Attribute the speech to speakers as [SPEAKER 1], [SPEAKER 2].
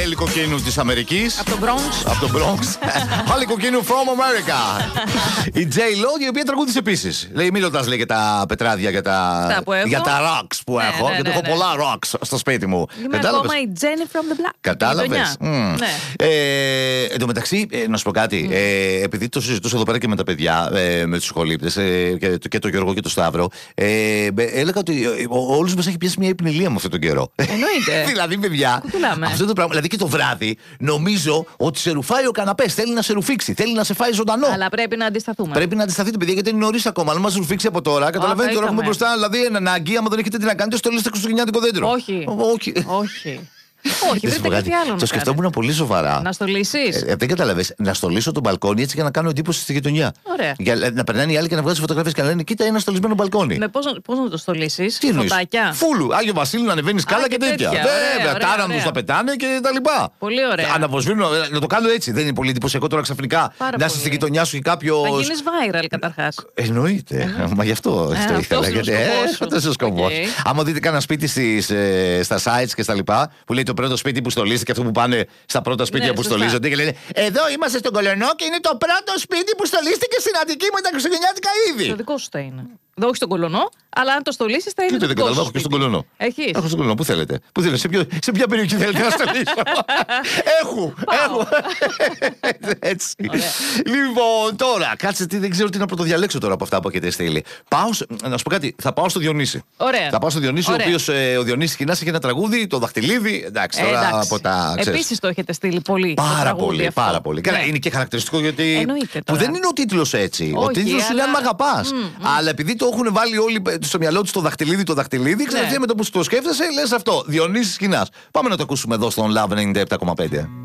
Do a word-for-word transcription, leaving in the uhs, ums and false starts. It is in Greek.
[SPEAKER 1] Έλλη Κοκκίνου της Αμερικής.
[SPEAKER 2] Από το Bronx.
[SPEAKER 1] Από το Bronx. Άλλη Κοκκίνου from America. Η J-Lo, η οποία τραγούδισε επίσης. Λέει, μιλώντας λέει για τα πετράδια, για τα, για τα rocks που
[SPEAKER 2] ναι,
[SPEAKER 1] έχω.
[SPEAKER 2] ναι,
[SPEAKER 1] γιατί
[SPEAKER 2] ναι,
[SPEAKER 1] έχω
[SPEAKER 2] ναι.
[SPEAKER 1] πολλά rocks στο σπίτι μου.
[SPEAKER 2] Είμαι ακόμα η Jenny from the Block.
[SPEAKER 1] Κατάλαβες. Mm.
[SPEAKER 2] Ναι.
[SPEAKER 1] Ε, εν τω μεταξύ, ε, να σου πω κάτι. Mm. Ε, επειδή το συζητούσα εδώ πέρα και με τα παιδιά, ε, με τους σχολήπτες, ε, και, και τον Γιώργο και τον Σταύρο, ε, έλεγα ότι όλους μας έχει πιάσει μια υπνηλία με αυτόν τον καιρό.
[SPEAKER 2] Εννοείται.
[SPEAKER 1] Δηλαδή, παιδιά, αυτό το πράγμα. Δηλαδή και το βράδυ, νομίζω ότι σε ρουφάει ο καναπές. Θέλει να σε ρουφήξει, θέλει να σε φάει ζωντανό.
[SPEAKER 2] Αλλά πρέπει να αντισταθούμε.
[SPEAKER 1] Πρέπει να αντισταθείτε, παιδιά, γιατί είναι νωρίς ακόμα. Αν μας ρουφήξει από τώρα, καταλαβαίνετε τώρα έχουμε μπροστά. Δηλαδή, ένα ανάγκη, άμα δεν έχετε τι να κάνετε, στο λύστε χριστουγεννιάτικο δέντρο.
[SPEAKER 2] Όχι.
[SPEAKER 1] Όχι.
[SPEAKER 2] Όχι. Όχι, πρέπει κάτι άλλο να
[SPEAKER 1] το σκεφτόμουν πολύ σοβαρά.
[SPEAKER 2] Να στολίσεις.
[SPEAKER 1] Ε, δεν καταλαβαίνεις. Να στολίσω το μπαλκόνι έτσι για να κάνω εντύπωση στη γειτονιά.
[SPEAKER 2] Ωραία.
[SPEAKER 1] Για να περνάνε οι άλλοι και να βγάζουν φωτογραφίες και να λένε: Κοίτα, ένα στολισμένο μπαλκόνι.
[SPEAKER 2] Με πώς, πώς να το στολίσεις,
[SPEAKER 1] τι
[SPEAKER 2] φωτάκια.
[SPEAKER 1] Φούλου. Άγιο Βασίλειο να ανεβαίνει σκάλα και, και τέτοια. Βέβαια, τάρανδους να πετάνε και τα λοιπά.
[SPEAKER 2] Πολύ ωραία.
[SPEAKER 1] Αναβοσβήνω, να το κάνω έτσι. Δεν είναι πολύ εντυπωσιακό τώρα ξαφνικά
[SPEAKER 2] Πάρα
[SPEAKER 1] να είσαι στη γειτονιά σου ή κάποιο.
[SPEAKER 2] Θα γίνεις viral καταρχάς.
[SPEAKER 1] Εννοείται. Μα γι' αυτό το ήθελα. Αυτό είναι ο σκοπός. Άμα δείτε κανένα σπίτι στα sites και στα λοιπά που λέει το πρώτο σπίτι που στολίζεται και αυτό που πάνε στα πρώτα σπίτια που στολίζονται και λένε: Εδώ είμαστε στον Κολονό και είναι το πρώτο σπίτι που στολίστηκε στην Αττική με τα χριστουγεννιάτικα είδη.
[SPEAKER 2] Το δικό σου θα είναι. Δεν όχι στον Κολονό, αλλά αν το στολίσεις θα είναι.
[SPEAKER 1] Τι δεν καταλαβαίνω, έχω και στον Κολονό.
[SPEAKER 2] Έχεις.
[SPEAKER 1] Έχω στον Κολονό, πού θέλετε. Πού θέλετε, σε, ποιο, σε ποια περιοχή θέλετε να στολίσω. Έχω, έχω. Έτσι. Λοιπόν, τώρα, κάτσε τι δεν ξέρω τι να πρωτοδιαλέξω τώρα από αυτά που έχετε στείλει. Πάω, να σου πω κάτι, θα πάω στο Διονύση.
[SPEAKER 2] Ωραία.
[SPEAKER 1] Θα πάω στο Διονύση, ο οποίος ε, ο Διονύσης Κινάς έχει ένα τραγούδι, το Δαχτυλίδι. Εντάξει, τώρα ε, εντάξει. από τα.
[SPEAKER 2] Επίσης το έχετε στείλει πολύ.
[SPEAKER 1] Πάρα πολύ, αυτό. πάρα πολύ. Καλά, ναι. Είναι και χαρακτηριστικό γιατί. Που δεν είναι ο τίτλος έτσι. Όχι, ο τίτλος είναι αν μ' αγαπάς. Αλλά επειδή το έχουν βάλει όλοι στο μυαλό του το δαχτυλίδι, το δαχτυλίδι, ξέρετε με το που το σκέφτεσαι, λες αυτό. Διονύσης Κινάς. Πάμε να το ακούσουμε εδώ στον Love ενενήντα επτά κόμμα πέντε.